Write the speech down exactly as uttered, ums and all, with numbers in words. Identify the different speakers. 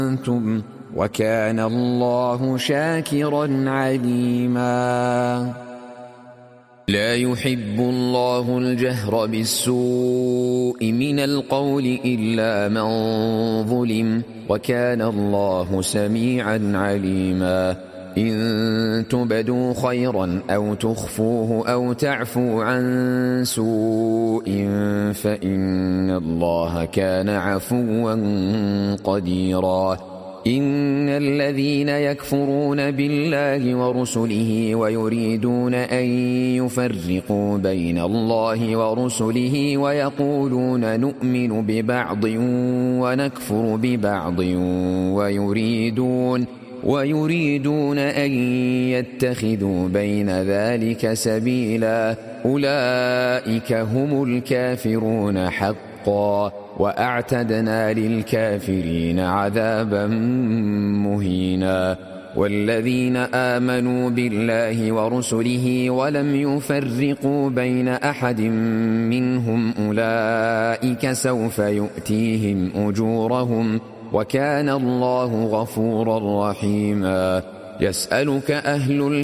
Speaker 1: أنتم وكان الله شاكرا عليما. لا يحب الله الجهر بالسوء من القول إلا من ظلم وكان الله سميعا عليما. إن تبدوا خيرا أو تخفوه أو تعفوا عن سوء فإن الله كان عفوا قديرا. إن الذين يكفرون بالله ورسله ويريدون أن يفرقوا بين الله ورسله ويقولون نؤمن ببعض ونكفر ببعض ويريدون ويريدون أن يتخذوا بين ذلك سبيلا أولئك هم الكافرون حقا وأعتدنا للكافرين عذابا مهينا. والذين آمنوا بالله ورسله ولم يفرقوا بين أحد منهم أولئك سوف يؤتيهم أجورهم وكان الله غفورا رحيما. يسألك أهل